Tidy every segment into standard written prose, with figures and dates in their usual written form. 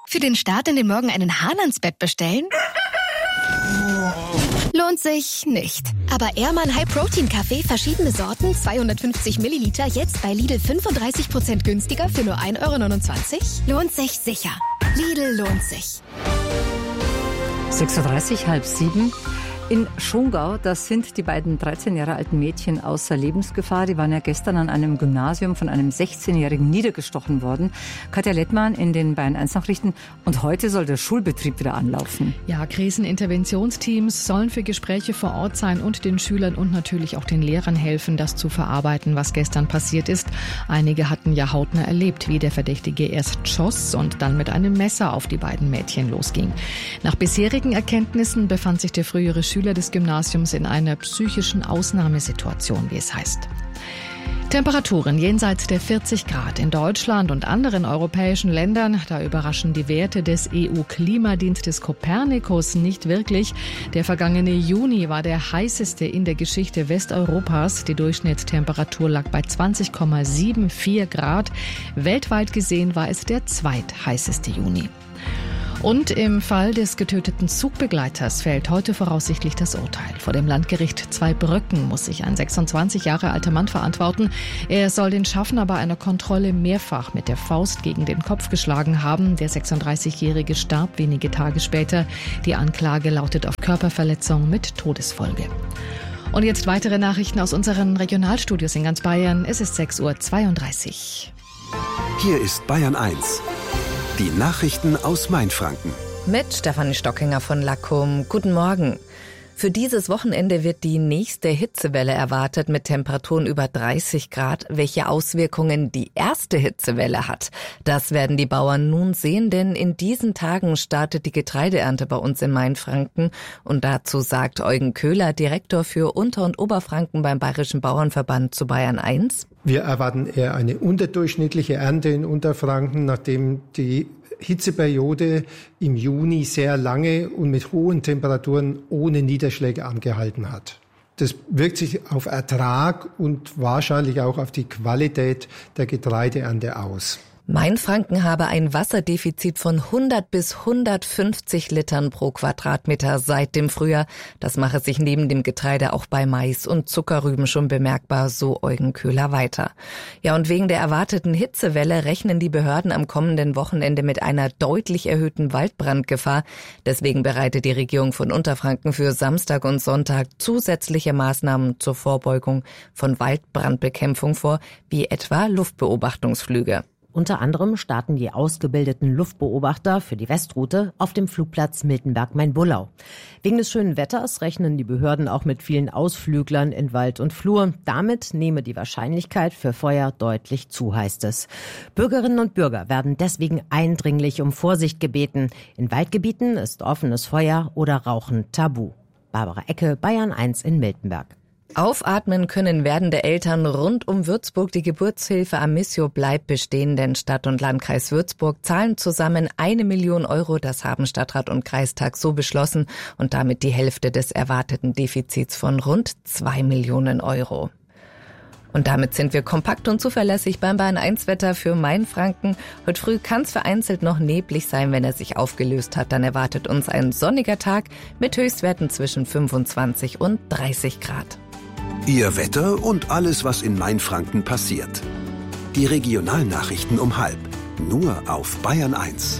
Für den Start in den Morgen einen Hahn ans Bett bestellen? Lohnt sich nicht. Aber Ehrmann High Protein Kaffee, verschiedene Sorten, 250 Milliliter, jetzt bei Lidl 35% günstiger für nur 1,29 €? Lohnt sich sicher. Lidl lohnt sich. 6.30 Uhr, 6:30. In Schongau, das sind die beiden 13 Jahre alten Mädchen außer Lebensgefahr. Die waren ja gestern an einem Gymnasium von einem 16-Jährigen niedergestochen worden. Katja Lettmann in den Bayern 1 Nachrichten. Und heute soll der Schulbetrieb wieder anlaufen. Ja, Kriseninterventionsteams sollen für Gespräche vor Ort sein und den Schülern und natürlich auch den Lehrern helfen, das zu verarbeiten, was gestern passiert ist. Einige hatten ja hautnah erlebt, wie der Verdächtige erst schoss und dann mit einem Messer auf die beiden Mädchen losging. Nach bisherigen Erkenntnissen befand sich der frühere Schüler des Gymnasiums in einer psychischen Ausnahmesituation, wie es heißt. Temperaturen jenseits der 40 Grad in Deutschland und anderen europäischen Ländern. Da überraschen die Werte des EU-Klimadienstes Copernicus nicht wirklich. Der vergangene Juni war der heißeste in der Geschichte Westeuropas. Die Durchschnittstemperatur lag bei 20,74 Grad. Weltweit gesehen war es der zweitheißeste Juni. Und im Fall des getöteten Zugbegleiters fällt heute voraussichtlich das Urteil. Vor dem Landgericht Zweibrücken muss sich ein 26 Jahre alter Mann verantworten. Er soll den Schaffner bei einer Kontrolle mehrfach mit der Faust gegen den Kopf geschlagen haben. Der 36-Jährige starb wenige Tage später. Die Anklage lautet auf Körperverletzung mit Todesfolge. Und jetzt weitere Nachrichten aus unseren Regionalstudios in ganz Bayern. Es ist 6:32 Uhr. Hier ist Bayern 1. Die Nachrichten aus Mainfranken. Mit Stefanie Stockinger von Lackum. Guten Morgen. Für dieses Wochenende wird die nächste Hitzewelle erwartet mit Temperaturen über 30 Grad. Welche Auswirkungen die erste Hitzewelle hat, das werden die Bauern nun sehen, denn in diesen Tagen startet die Getreideernte bei uns in Mainfranken. Und dazu sagt Eugen Köhler, Direktor für Unter- und Oberfranken beim Bayerischen Bauernverband zu Bayern 1. Wir erwarten eher eine unterdurchschnittliche Ernte in Unterfranken, nachdem die Hitzeperiode im Juni sehr lange und mit hohen Temperaturen ohne Niederschläge angehalten hat. Das wirkt sich auf Ertrag und wahrscheinlich auch auf die Qualität der Getreideernte aus. Mainfranken habe ein Wasserdefizit von 100 bis 150 Litern pro Quadratmeter seit dem Frühjahr. Das mache sich neben dem Getreide auch bei Mais und Zuckerrüben schon bemerkbar, so Eugen Köhler weiter. Ja, und wegen der erwarteten Hitzewelle rechnen die Behörden am kommenden Wochenende mit einer deutlich erhöhten Waldbrandgefahr. Deswegen bereitet die Regierung von Unterfranken für Samstag und Sonntag zusätzliche Maßnahmen zur Vorbeugung von Waldbrandbekämpfung vor, wie etwa Luftbeobachtungsflüge. Unter anderem starten die ausgebildeten Luftbeobachter für die Westroute auf dem Flugplatz Miltenberg-Main-Bullau. Wegen des schönen Wetters rechnen die Behörden auch mit vielen Ausflüglern in Wald und Flur. Damit nehme die Wahrscheinlichkeit für Feuer deutlich zu, heißt es. Bürgerinnen und Bürger werden deswegen eindringlich um Vorsicht gebeten. In Waldgebieten ist offenes Feuer oder Rauchen tabu. Barbara Ecke, Bayern 1 in Miltenberg. Aufatmen können werdende Eltern rund um Würzburg. Die Geburtshilfe Amissio bleibt bestehen, denn Stadt und Landkreis Würzburg zahlen zusammen 1 Million Euro. Das haben Stadtrat und Kreistag so beschlossen und damit die Hälfte des erwarteten Defizits von rund 2 Millionen Euro. Und damit sind wir kompakt und zuverlässig beim Bayern 1 Wetter für Mainfranken. Heute früh kann es vereinzelt noch neblig sein. Wenn er sich aufgelöst hat, dann erwartet uns ein sonniger Tag mit Höchstwerten zwischen 25 und 30 Grad. Ihr Wetter und alles, was in Mainfranken passiert. Die Regionalnachrichten um 12:30. Nur auf Bayern 1.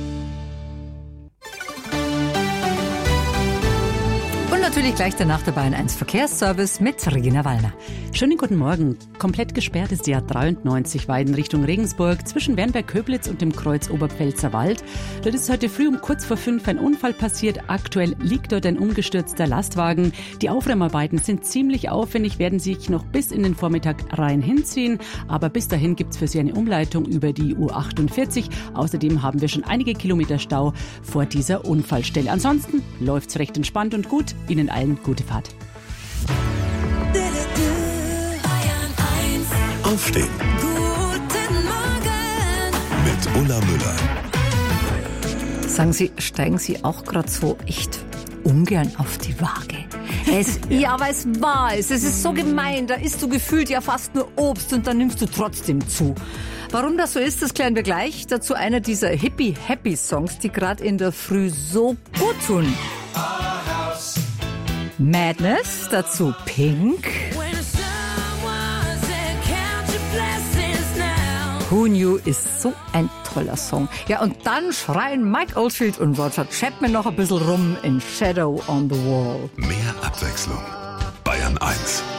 Und natürlich gleich danach der Bayern 1 Verkehrsservice mit Regina Wallner. Schönen guten Morgen. Komplett gesperrt ist die A93 Weiden Richtung Regensburg zwischen Wernberg-Köblitz und dem Kreuz Oberpfälzer Wald. Dort ist heute früh um kurz vor 5 ein Unfall passiert. Aktuell liegt dort ein umgestürzter Lastwagen. Die Aufräumarbeiten sind ziemlich aufwendig, werden sich noch bis in den Vormittag rein hinziehen. Aber bis dahin gibt's für Sie eine Umleitung über die U48. Außerdem haben wir schon einige Kilometer Stau vor dieser Unfallstelle. Ansonsten läuft's recht entspannt und gut. Ihnen allen gute Fahrt. Aufstehen. Guten Morgen. Mit Ulla Müller. Sagen Sie, steigen Sie auch gerade so echt ungern auf die Waage? Ja, aber es war es. Es ist so gemein. Da isst du gefühlt ja fast nur Obst und dann nimmst du trotzdem zu. Warum das so ist, das klären wir gleich. Dazu einer dieser Hippie-Happy-Songs, die gerade in der Früh so gut tun. Madness, dazu Pink. Who Knew ist so ein toller Song. Ja, und dann schreien Mike Oldfield und Roger Chapman noch ein bisschen rum in Shadow on the Wall. Mehr Abwechslung. Bayern 1.